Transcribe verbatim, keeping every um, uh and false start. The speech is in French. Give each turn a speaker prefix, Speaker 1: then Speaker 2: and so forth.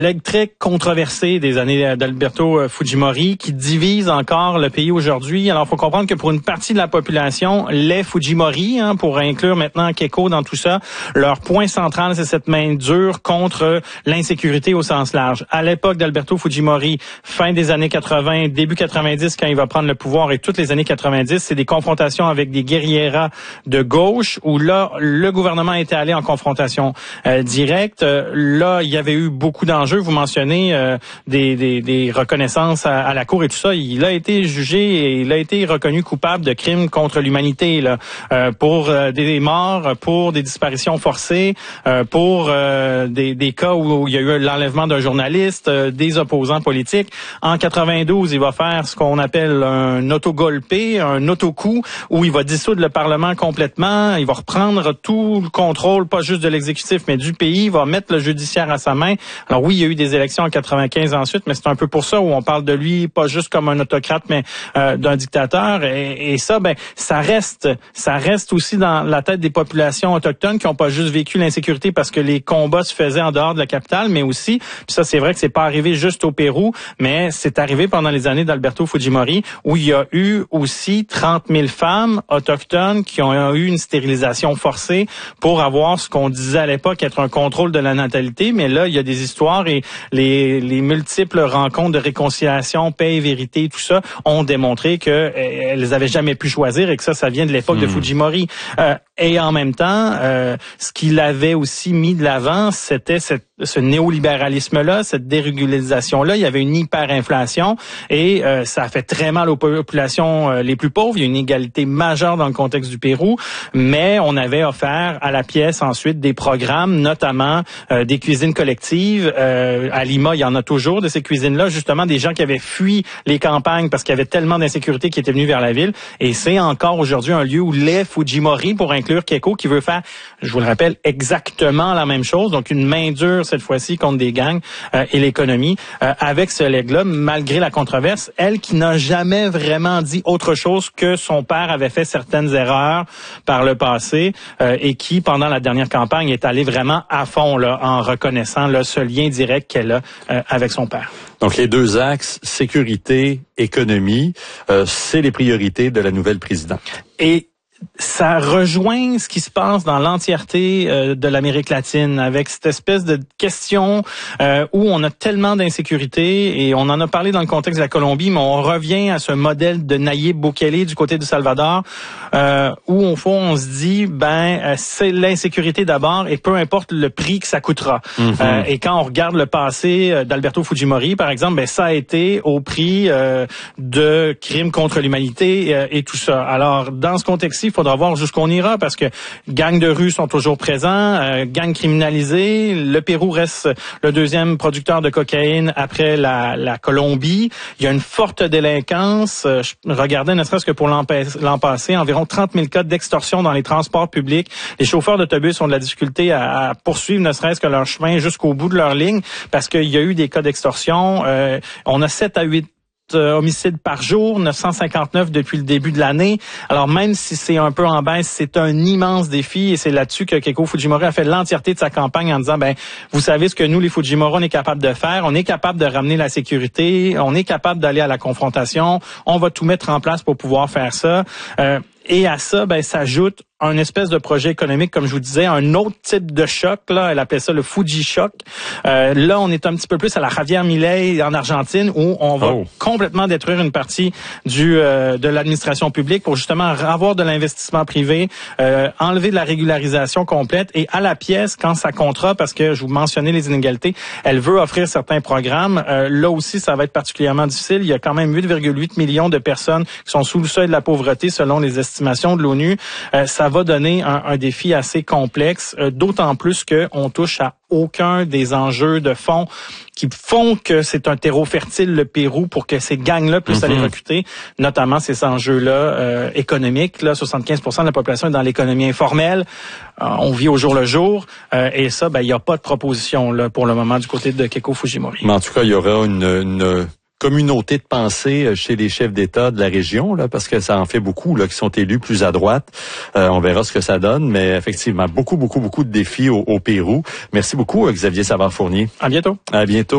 Speaker 1: Legs très controversé des années d'Alberto Fujimori qui divise encore le pays aujourd'hui. Alors, il faut comprendre que pour une partie de la population, les Fujimori, hein, pour inclure maintenant Keiko dans tout ça, leur point central, c'est cette main dure contre l'insécurité au sens large. À l'époque d'Alberto Fujimori, fin des années quatre-vingts, début quatre-vingt-dix, quand il va prendre le pouvoir, et toutes les années quatre-vingt-dix, c'est des confrontations avec des guerrieras de gauche, où là, le gouvernement était allé en confrontation euh, directe. Euh, là, il y avait eu beaucoup d'enjeux. Vous mentionnez euh, des, des, des reconnaissances à, à la Cour et tout ça. Il a été jugé et il a été reconnu coupable de crimes contre l'humanité là, euh, pour euh, des morts, pour des disparitions forcées, euh, pour euh, des, des cas où il y a eu l'enlèvement d'un journaliste, euh, des opposants politiques. En quatre-vingt-douze, il va faire ce qu'on appelle un autogolpe, un autocoup, où il va dissoudre le Parlement complètement. Il va reprendre tout le contrôle, pas juste de l'exécutif, mais du pays. Il va mettre le judiciaire à sa main. Alors oui, il y a eu des élections en quatre-vingt-quinze ensuite, mais c'est un peu pour ça où on parle de lui, pas juste comme un autocrate, mais euh, d'un dictateur. Et, et ça, ben, ça reste, ça reste aussi dans la tête des populations autochtones qui n'ont pas juste vécu l'insécurité parce que les combats se faisaient en dehors de la capitale, mais aussi, puis ça c'est vrai que c'est pas arrivé juste au Pérou, mais c'est arrivé pendant les années d'Alberto Fujimori où il y a eu aussi trente mille femmes autochtones qui ont eu une stérilisation forcée pour avoir ce qu'on disait à l'époque être un contrôle de la natalité, mais là il y a des histoires et les, les multiples rencontres de réconciliation, paix et vérité, tout ça, ont démontré qu'elles avaient jamais pu choisir et que ça, ça vient de l'époque mmh. de Fujimori. Euh, et en même temps, euh, ce qu'il avait aussi mis de l'avant, c'était cette, ce néolibéralisme-là, cette dérégularisation-là. Il y avait une hyperinflation et euh, ça a fait très mal aux populations euh, les plus pauvres. Il y a une inégalité majeure dans le contexte du Pérou, mais on avait offert à la pièce ensuite des programmes, notamment euh, des cuisines collectives. Euh, à Lima, il y en a toujours de ces cuisines-là, justement des gens qui avaient fui les campagnes parce qu'il y avait tellement d'insécurité qui étaient venus vers la ville. Et c'est encore aujourd'hui un lieu où les Fujimori, pour inclure Keiko, qui veut faire, je vous le rappelle, exactement la même chose. Donc une main dure cette fois-ci contre des gangs euh, et l'économie. Euh, avec ce legs-là, malgré la controverse, elle qui n'a jamais vraiment dit autre chose que son père avait fait certaines erreurs par le passé euh, et qui, pendant la dernière campagne, est allée vraiment à fond là, en reconnaissant là, ce lien direct qu'elle a euh, avec son père.
Speaker 2: Donc les deux axes, sécurité, économie, euh, c'est les priorités de la nouvelle présidente.
Speaker 1: Et ça rejoint ce qui se passe dans l'entièreté euh, de l'Amérique latine avec cette espèce de question euh, où on a tellement d'insécurité et on en a parlé dans le contexte de la Colombie, mais on revient à ce modèle de Nayib Bukele du côté du Salvador euh, où au fond on se dit ben euh, c'est l'insécurité d'abord et peu importe le prix que ça coûtera. Mm-hmm. Euh, et quand on regarde le passé d'Alberto Fujimori par exemple, ben ça a été au prix euh, de crimes contre l'humanité euh, et tout ça. Alors dans ce contexte-ci, il faudra voir jusqu'où on ira parce que gangs de rue sont toujours présents, euh, gangs criminalisés. Le Pérou reste le deuxième producteur de cocaïne après la, la Colombie. Il y a une forte délinquance. Euh, je regardais ne serait-ce que pour l'an, l'an passé, environ trente mille cas d'extorsion dans les transports publics. Les chauffeurs d'autobus ont de la difficulté à, à poursuivre ne serait-ce que leur chemin jusqu'au bout de leur ligne parce qu'il y a eu des cas d'extorsion. Euh, on a sept à huit homicides par jour, neuf cent cinquante-neuf depuis le début de l'année. Alors même si c'est un peu en baisse, c'est un immense défi et c'est là-dessus que Keiko Fujimori a fait l'entièreté de sa campagne en disant, ben vous savez ce que nous, les Fujimori, on est capable de faire, on est capable de ramener la sécurité, on est capable d'aller à la confrontation, on va tout mettre en place pour pouvoir faire ça. Euh, Et à ça, ben, s'ajoute un espèce de projet économique, comme je vous disais, un autre type de choc. Là, elle appelait ça le Fuji Shock. Euh, là, on est un petit peu plus à la Javier Milei en Argentine, où on va oh. complètement détruire une partie du euh, de l'administration publique pour justement avoir de l'investissement privé, euh, enlever de la régularisation complète et à la pièce quand ça comptera, parce que je vous mentionnais les inégalités, elle veut offrir certains programmes. Euh, là aussi, ça va être particulièrement difficile. Il y a quand même huit virgule huit millions de personnes qui sont sous le seuil de la pauvreté selon les estimations de l'ONU. Euh, ça va donner un, un défi assez complexe, euh, d'autant plus qu'on touche à aucun des enjeux de fond qui font que c'est un terreau fertile, le Pérou, pour que ces gangs-là puissent mm-hmm. aller recruter, notamment ces enjeux-là euh, économiques. Là, soixante-quinze pour cent de la population est dans l'économie informelle. Euh, on vit au jour le jour. Euh, et ça, ben, il n'y a pas de proposition là, pour le moment du côté de Keiko Fujimori.
Speaker 2: Mais en tout cas, il y aura une... une... communauté de pensée chez les chefs d'État de la région, là, parce que ça en fait beaucoup là qui sont élus plus à droite. Euh, on verra ce que ça donne, mais effectivement, beaucoup, beaucoup, beaucoup de défis au, au Pérou. Merci beaucoup, Xavier Savard-Fournier.
Speaker 1: À bientôt.
Speaker 2: À bientôt.